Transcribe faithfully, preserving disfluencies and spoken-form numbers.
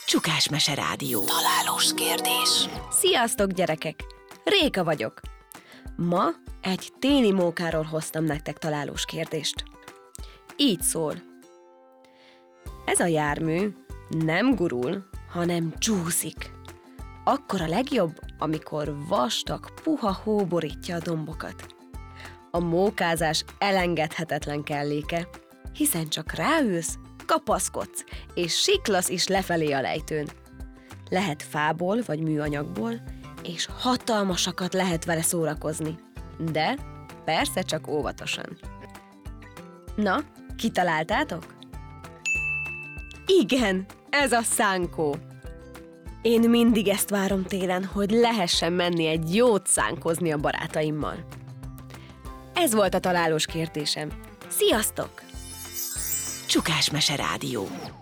Csukás Mese Rádió. Találós kérdés. Sziasztok, gyerekek! Réka vagyok. Ma egy téli mókáról hoztam nektek találós kérdést. Így szól. Ez a jármű nem gurul, hanem csúszik. Akkor a legjobb, amikor vastag, puha hó borítja a dombokat. A mókázás elengedhetetlen kelléke, hiszen csak ráülsz, kapaszkodsz, és siklasz is lefelé a lejtőn. Lehet fából vagy műanyagból, és hatalmasakat lehet vele szórakozni. De persze csak óvatosan. Na, kitaláltátok? Igen, ez a szánkó. Én mindig ezt várom télen, hogy lehessen menni egy jót szánkozni a barátaimmal. Ez volt a találós kérdésem. Sziasztok! Csukás Mese Rádió.